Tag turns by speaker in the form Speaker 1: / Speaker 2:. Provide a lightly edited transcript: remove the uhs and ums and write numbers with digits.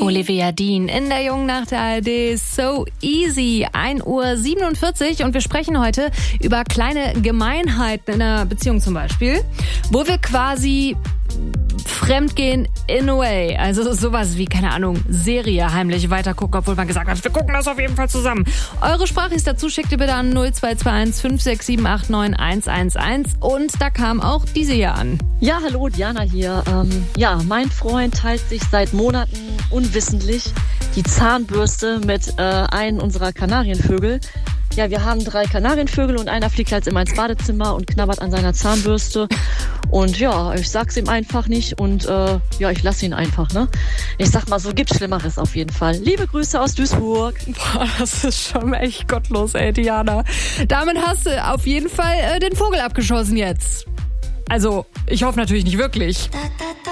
Speaker 1: Olivia Dean in der Jungen Nacht der ARD. So easy. 1:47 Uhr und wir sprechen heute über kleine Gemeinheiten in einer Beziehung zum Beispiel, wo wir quasi fremdgehen in a way. Also sowas wie, keine Ahnung, Serie heimlich weitergucken, obwohl man gesagt hat, wir gucken das auf jeden Fall zusammen. Eure Sprachis dazu schickt ihr bitte an 0221 56789 111 und da kam auch diese hier an.
Speaker 2: Ja, hallo, Diana hier. Mein Freund teilt sich seit Monaten unwissentlich die Zahnbürste mit einem unserer Kanarienvögel. Ja, wir haben 3 Kanarienvögel und einer fliegt jetzt immer ins Badezimmer und knabbert an seiner Zahnbürste. Und ja, ich sag's ihm einfach nicht und ich lasse ihn einfach, ne? Ich sag mal, so gibt's Schlimmeres auf jeden Fall. Liebe Grüße aus Duisburg.
Speaker 1: Boah, das ist schon echt gottlos, ey, Diana. Damit hast du auf jeden Fall den Vogel abgeschossen jetzt. Also, ich hoffe natürlich nicht wirklich.